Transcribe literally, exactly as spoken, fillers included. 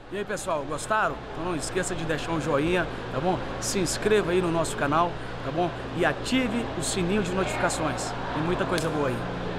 E aí, pessoal, gostaram? Então não esqueça de deixar um joinha, tá bom? Se inscreva aí no nosso canal, tá bom? E ative o sininho de notificações. Tem muita coisa boa aí.